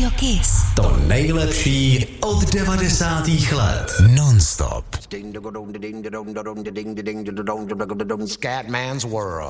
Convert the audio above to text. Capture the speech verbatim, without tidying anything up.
Rádio Kiss. To nejlepší od devadesátých let. Non-stop. Scatman's World.